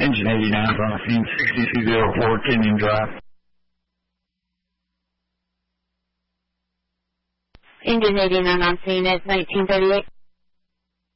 Engine 89 on the scene, 6204 Canyon Drive. Engine 89 on scene at 1938.